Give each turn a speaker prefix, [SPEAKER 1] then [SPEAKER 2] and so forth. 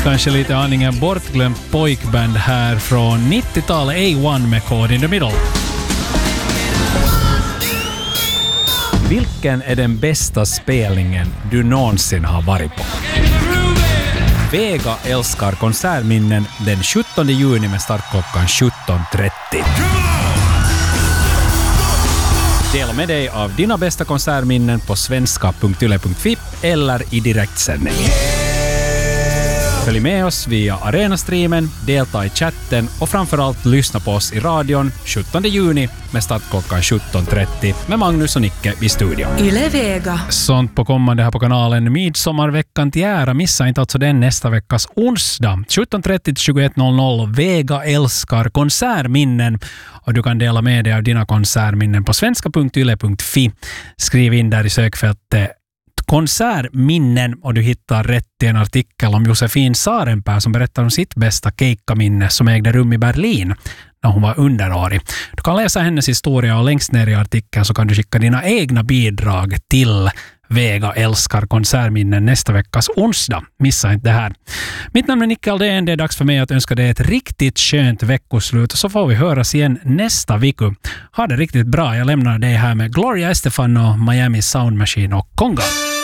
[SPEAKER 1] Kanske lite aningen bortglömt pojkband här från 90-talet, A1 med Caught in the Middle. Vilken är den bästa spelningen du någonsin har varit på? Vega älskar konsertminnen den 17 juni med start klockan 17.30. Dela med dig av dina bästa konsertminnen på svenska.yle.fi eller i direktsändning. Följ med oss via Arena-streamen, delta i chatten och framförallt lyssna på oss i radion 17 juni med start klockan 17.30 med Magnus och Nicke i studion.
[SPEAKER 2] Yle Vega.
[SPEAKER 1] Sånt på kommande här på kanalen. Midsommarveckan till ära. Missa inte alltså den nästa veckas onsdag. 17.30 till 21.00. Vega älskar konsertminnen. Och du kan dela med dig av dina konsertminnen på svenska.yle.fi. Skriv in där i sökfältet konsertminnen och du hittar rätt i en artikel om Josefin Sarenpää som berättar om sitt bästa keikkaminne som ägde rum i Berlin när hon var underårig. Du kan läsa hennes historia och längst ner i artikeln så kan du skicka dina egna bidrag till Vega älskar konsertminnen nästa veckas onsdag. Missa inte det här. Mitt namn är Nicke Aldén. Det är dags för mig att önska dig ett riktigt skönt veckoslut och så får vi höras igen nästa vecka. Ha det riktigt bra. Jag lämnar dig här med Gloria Estefan och Miami Sound Machine och Konga.